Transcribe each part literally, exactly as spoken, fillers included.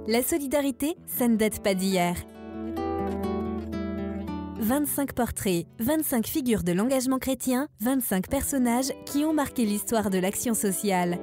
La solidarité, ça ne date pas d'hier. vingt-cinq portraits, vingt-cinq figures de l'engagement chrétien, vingt-cinq personnages qui ont marqué l'histoire de l'action sociale.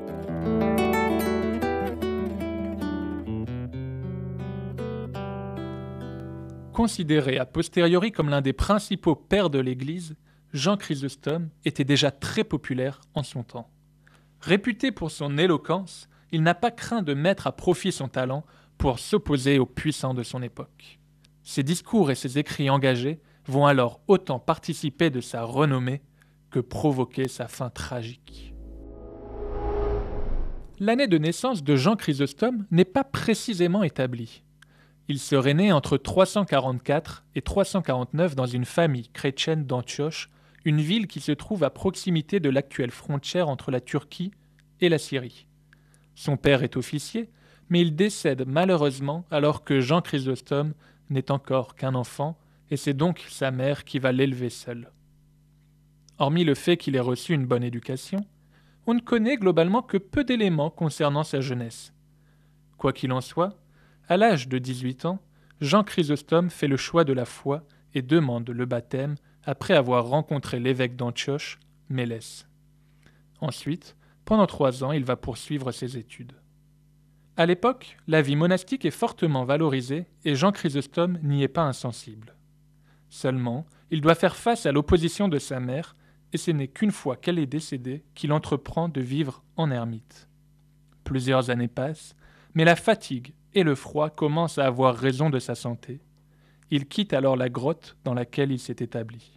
Considéré a posteriori comme l'un des principaux pères de l'Église, Jean Chrysostome était déjà très populaire en son temps. Réputé pour son éloquence, il n'a pas craint de mettre à profit son talent pour s'opposer aux puissants de son époque. Ses discours et ses écrits engagés vont alors autant participer de sa renommée que provoquer sa fin tragique. L'année de naissance de Jean Chrysostome n'est pas précisément établie. Il serait né entre trois cent quarante-quatre et trois cent quarante-neuf dans une famille chrétienne d'Antioche, une ville qui se trouve à proximité de l'actuelle frontière entre la Turquie et la Syrie. Son père est officier, mais il décède malheureusement alors que Jean Chrysostome n'est encore qu'un enfant, et c'est donc sa mère qui va l'élever seule. Hormis le fait qu'il ait reçu une bonne éducation, on ne connaît globalement que peu d'éléments concernant sa jeunesse. Quoi qu'il en soit, à l'âge de dix-huit ans, Jean Chrysostome fait le choix de la foi et demande le baptême après avoir rencontré l'évêque d'Antioche, Mélès. Ensuite, pendant trois ans, il va poursuivre ses études. À l'époque, la vie monastique est fortement valorisée et Jean Chrysostome n'y est pas insensible. Seulement, il doit faire face à l'opposition de sa mère et ce n'est qu'une fois qu'elle est décédée qu'il entreprend de vivre en ermite. Plusieurs années passent, mais la fatigue et le froid commencent à avoir raison de sa santé. Il quitte alors la grotte dans laquelle il s'est établi.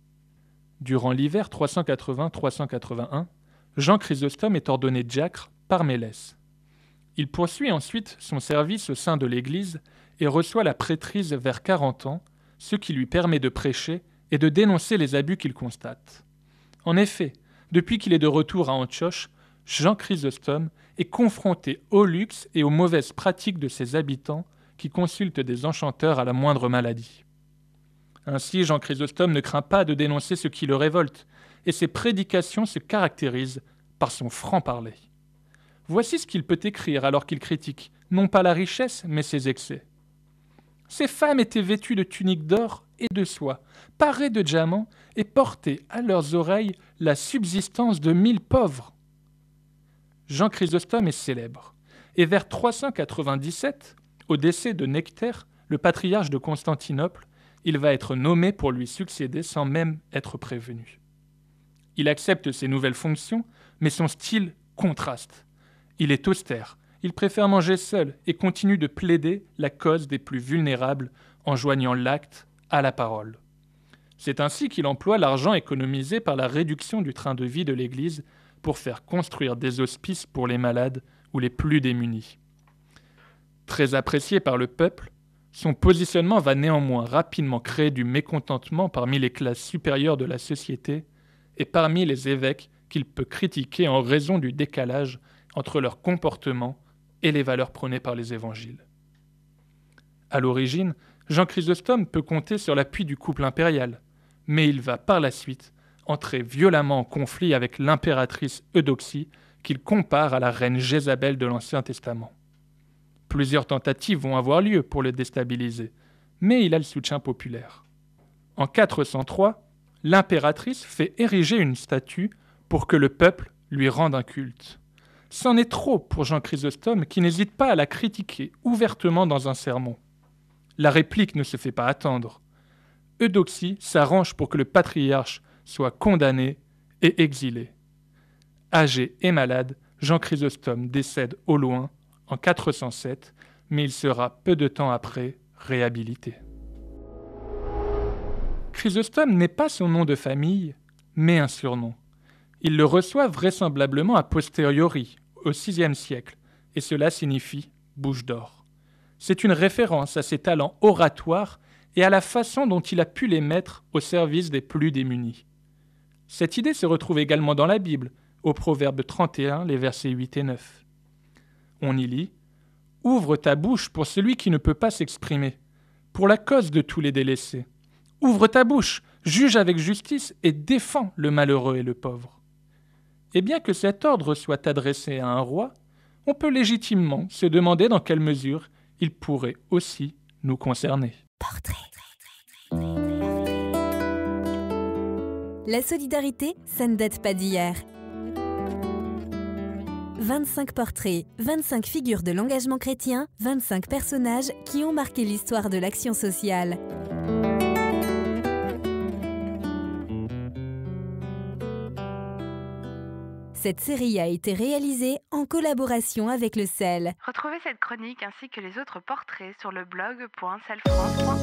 Durant l'hiver trois cent quatre-vingts trois cent quatre-vingt-un, Jean Chrysostome est ordonné diacre par Mélès. Il poursuit ensuite son service au sein de l'Église et reçoit la prêtrise vers quarante ans, ce qui lui permet de prêcher et de dénoncer les abus qu'il constate. En effet, depuis qu'il est de retour à Antioche, Jean Chrysostome est confronté au luxe et aux mauvaises pratiques de ses habitants qui consultent des enchanteurs à la moindre maladie. Ainsi, Jean Chrysostome ne craint pas de dénoncer ce qui le révolte, et ses prédications se caractérisent par son franc-parler. Voici ce qu'il peut écrire alors qu'il critique, non pas la richesse, mais ses excès. Ces femmes étaient vêtues de tuniques d'or et de soie, parées de diamants, et portaient à leurs oreilles la subsistance de mille pauvres. Jean Chrysostome est célèbre, et vers trois cent quatre-vingt-dix-sept, au décès de Nectaire, le patriarche de Constantinople, il va être nommé pour lui succéder sans même être prévenu. Il accepte ses nouvelles fonctions, mais son style contraste. Il est austère, il préfère manger seul et continue de plaider la cause des plus vulnérables en joignant l'acte à la parole. C'est ainsi qu'il emploie l'argent économisé par la réduction du train de vie de l'Église pour faire construire des hospices pour les malades ou les plus démunis. Très apprécié par le peuple, son positionnement va néanmoins rapidement créer du mécontentement parmi les classes supérieures de la société et parmi les évêques qu'il peut critiquer en raison du décalage entre leur comportement et les valeurs prônées par les évangiles. À l'origine, Jean Chrysostome peut compter sur l'appui du couple impérial, mais il va par la suite entrer violemment en conflit avec l'impératrice Eudoxie qu'il compare à la reine Jézabel de l'Ancien Testament. Plusieurs tentatives vont avoir lieu pour le déstabiliser, mais il a le soutien populaire. En quatre cent trois, l'impératrice fait ériger une statue pour que le peuple lui rende un culte. C'en est trop pour Jean Chrysostome qui n'hésite pas à la critiquer ouvertement dans un sermon. La réplique ne se fait pas attendre. Eudoxie s'arrange pour que le patriarche soit condamné et exilé. Âgé et malade, Jean Chrysostome décède au loin en quatre cent sept, mais il sera peu de temps après réhabilité. Chrysostome n'est pas son nom de famille, mais un surnom. Il le reçoit vraisemblablement a posteriori, au sixième siècle, et cela signifie « bouche d'or ». C'est une référence à ses talents oratoires et à la façon dont il a pu les mettre au service des plus démunis. Cette idée se retrouve également dans la Bible, au Proverbe trente et un, les versets huit et neuf. On y lit « Ouvre ta bouche pour celui qui ne peut pas s'exprimer, pour la cause de tous les délaissés. Ouvre ta bouche, juge avec justice et défends le malheureux et le pauvre. » Et bien que cet ordre soit adressé à un roi, on peut légitimement se demander dans quelle mesure il pourrait aussi nous concerner. Portrait. La solidarité, ça ne date pas d'hier. vingt-cinq portraits, vingt-cinq figures de l'engagement chrétien, vingt-cinq personnages qui ont marqué l'histoire de l'action sociale. Cette série a été réalisée en collaboration avec le C E L. Retrouvez cette chronique ainsi que les autres portraits sur le blog point selfrance point com.